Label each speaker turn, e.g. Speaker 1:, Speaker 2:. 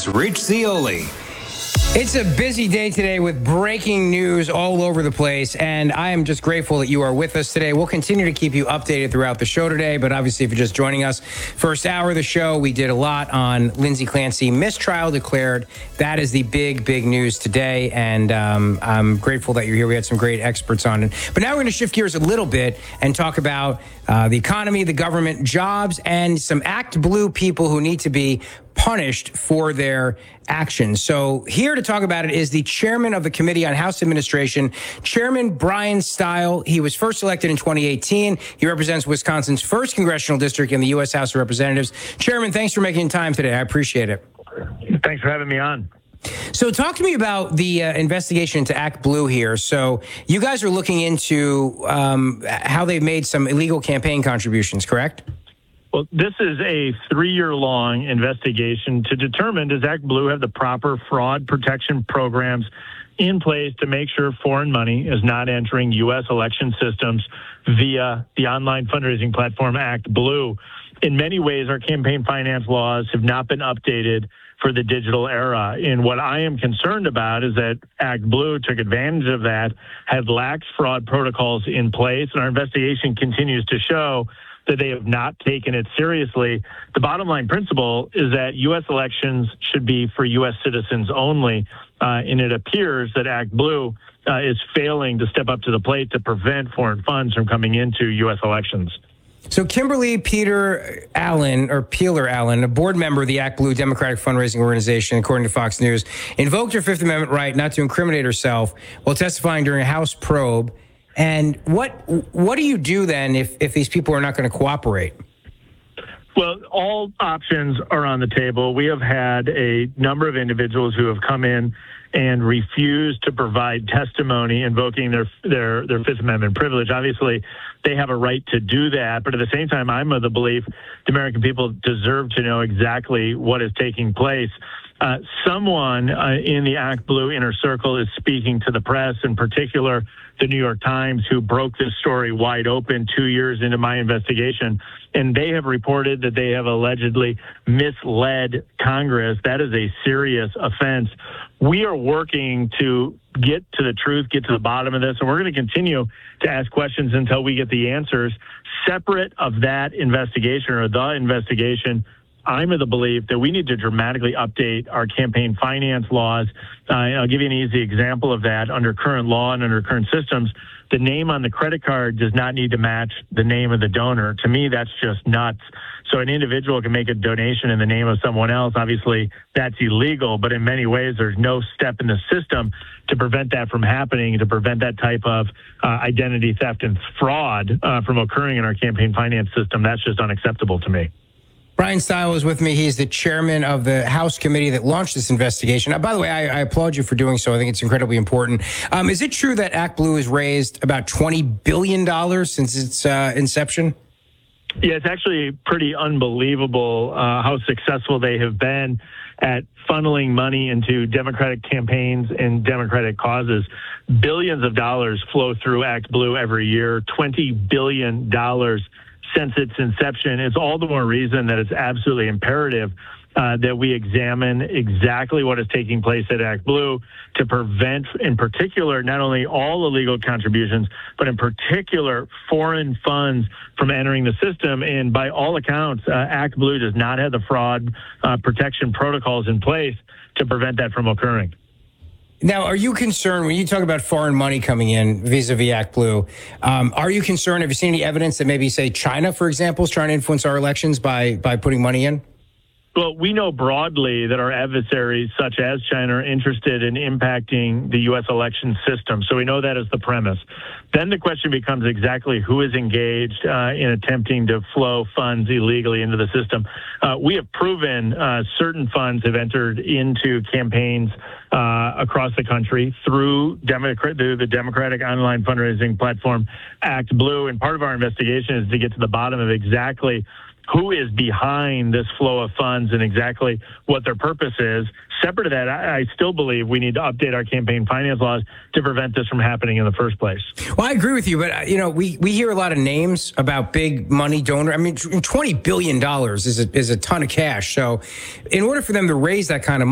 Speaker 1: Here's Rich Zeoli.
Speaker 2: It's a busy day today with breaking news all over the place, and I am just grateful that you are with us today. We'll continue to keep you updated throughout the show today, but obviously if you're just joining us, first hour of the show, we did a lot on Lindsay Clancy mistrial declared. That is the big news today, and I'm grateful that you're here. We had some great experts on it. But now we're going to shift gears a little bit and talk about the economy, the government, jobs, and some Act Blue people who need to be punished for their actions. So here to talk about it is the chairman of the Committee on House Administration, Chairman Brian Steil. He was first elected in 2018. He represents Wisconsin's 1st congressional district in the U.S. House of Representatives. Chairman, thanks for making time today. I appreciate it.
Speaker 3: Thanks for having me on.
Speaker 2: So talk to me about the investigation into Act Blue here. So you guys are looking into how they've made some illegal campaign contributions, correct?
Speaker 3: Well, this is a 3-year-long investigation to determine, does Act Blue have the proper fraud protection programs in place to make sure foreign money is not entering U.S. election systems via the online fundraising platform Act Blue. In many ways, our campaign finance laws have not been updated for the digital era. And what I am concerned about is that Act Blue took advantage of that, had lax fraud protocols in place, and our investigation continues to show that they have not taken it seriously. The bottom line principle is that U.S. elections should be for U.S. citizens only, and it appears that Act Blue is failing to step up to the plate to prevent foreign funds from coming into U.S. elections.
Speaker 2: So Kimberly Peeler Allen, a board member of the Act Blue Democratic Fundraising Organization, according to Fox News, invoked her Fifth Amendment right not to incriminate herself while testifying during a House probe. And what do you do then if these people are not going to cooperate?
Speaker 3: Well, all options are on the table. We have had a number of individuals who have come in and refused to provide testimony invoking their Fifth Amendment privilege. Obviously, they have a right to do that. But at the same time, I'm of the belief the American people deserve to know exactly what is taking place. Someone in the Act Blue inner circle is speaking to the press, in particular the New York Times, who broke this story wide open 2 years into my investigation. And they have reported that they have allegedly misled Congress. That is a serious offense. We are working to get to the truth, get to the bottom of this, and we're going to continue to ask questions until we get the answers. Separate of that investigation or the investigation, I'm of the belief that we need to dramatically update our campaign finance laws. I'll give you an easy example of that. Under current law and under current systems, the name on the credit card does not need to match the name of the donor. To me, that's just nuts. So an individual can make a donation in the name of someone else. Obviously, that's illegal, but in many ways, there's no step in the system to prevent that from happening, to prevent that type of identity theft and fraud from occurring in our campaign finance system. That's just unacceptable to me.
Speaker 2: Brian Steil is with me. He's the chairman of the House committee that launched this investigation. By the way, I applaud you for doing so. I think it's incredibly important. Is it true that Act Blue has raised about $20 billion since its inception?
Speaker 3: Yeah, it's actually pretty unbelievable how successful they have been at funneling money into Democratic campaigns and Democratic causes. Billions of dollars flow through Act Blue every year, $20 billion since its inception. It's all the more reason that it's absolutely imperative that we examine exactly what is taking place at Act Blue to prevent, in particular, not only all illegal contributions, but in particular, foreign funds from entering the system. And by all accounts, Act Blue does not have the fraud protection protocols in place to prevent that from occurring.
Speaker 2: Now, are you concerned when you talk about foreign money coming in vis-a-vis Act Blue? Are you concerned? Have you seen any evidence that maybe, say, China, for example, is trying to influence our elections by putting money in?
Speaker 3: Well, we know broadly that our adversaries, such as China, are interested in impacting the U.S. election system. So we know that is the premise. Then the question becomes exactly who is engaged in attempting to flow funds illegally into the system. We have proven certain funds have entered into campaigns across the country through the Democratic online fundraising platform Act Blue. And part of our investigation is to get to the bottom of exactly who is behind this flow of funds and exactly what their purpose is. Separate to that, I still believe we need to update our campaign finance laws to prevent this from happening in the first place.
Speaker 2: Well, I agree with you, but we hear a lot of names about big money donor. I mean, $20 billion is a ton of cash. So in order for them to raise that kind of money,